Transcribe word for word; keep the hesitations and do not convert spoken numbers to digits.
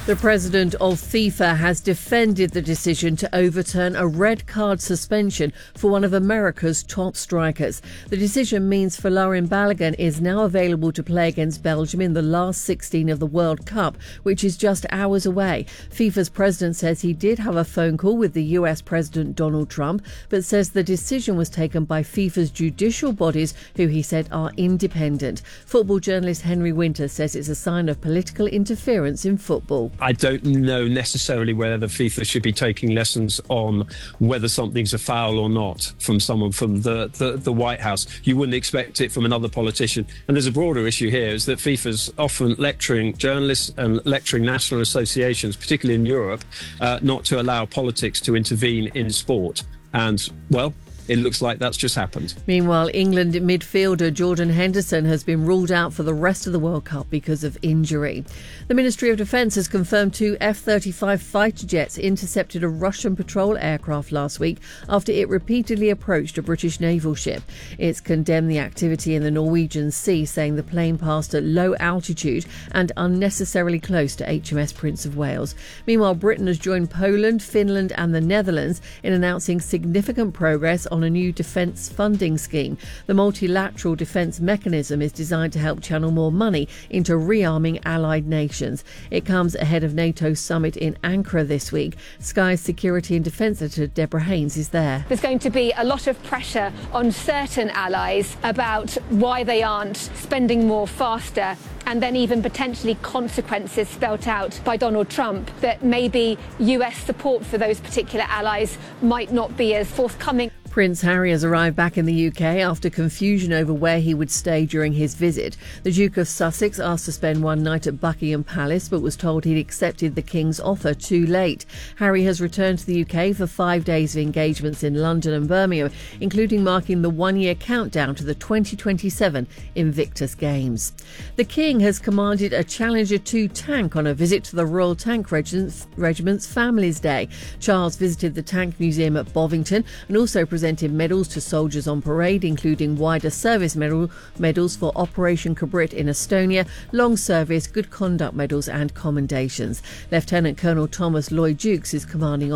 The president of FIFA has defended the decision to overturn a red card suspension for one of America's top strikers. The decision means Folarin Balogun is now available to play against Belgium in the last sixteen of the World Cup, which is just hours away. FIFA's president says he did have a phone call with the U S President Donald Trump, but says the decision was taken by FIFA's judicial bodies, who he said are independent. Football journalist Henry Winter says it's a sign of political interference in football. I don't know necessarily whether the FIFA should be taking lessons on whether something's a foul or not from someone from the, the, the White House. You wouldn't expect it from another politician. And there's a broader issue here, is that FIFA's often lecturing journalists and lecturing national associations, particularly in Europe, uh, not to allow politics to intervene in sport. And, well, it looks like that's just happened. Meanwhile, England midfielder Jordan Henderson has been ruled out for the rest of the World Cup because of injury. The Ministry of Defence has confirmed two F thirty-five fighter jets intercepted a Russian patrol aircraft last week after it repeatedly approached a British naval ship. It's condemned the activity in the Norwegian Sea, saying the plane passed at low altitude and unnecessarily close to H M S Prince of Wales. Meanwhile, Britain has joined Poland, Finland and the Netherlands in announcing significant progress on a new defence funding scheme. The multilateral defence mechanism is designed to help channel more money into rearming allied nations. It comes ahead of NATO's summit in Ankara this week. Sky's security and defence editor Deborah Haynes is there. There's going to be a lot of pressure on certain allies about why they aren't spending more faster, and then even potentially consequences spelt out by Donald Trump that maybe U S support for those particular allies might not be as forthcoming. Prince Harry has arrived back in the U K after confusion over where he would stay during his visit. The Duke of Sussex asked to spend one night at Buckingham Palace, but was told he'd accepted the King's offer too late. Harry has returned to the U K for five days of engagements in London and Birmingham, including marking the one-year countdown to the twenty twenty-seven Invictus Games. The King has commanded a Challenger two tank on a visit to the Royal Tank Regiment's, Regiment's Families Day. Charles visited the Tank Museum at Bovington and also presented medals to soldiers on parade, including wider service medal, medals for Operation Cabrit in Estonia, long service, good conduct medals and commendations. Lieutenant Colonel Thomas Lloyd Jukes is commanding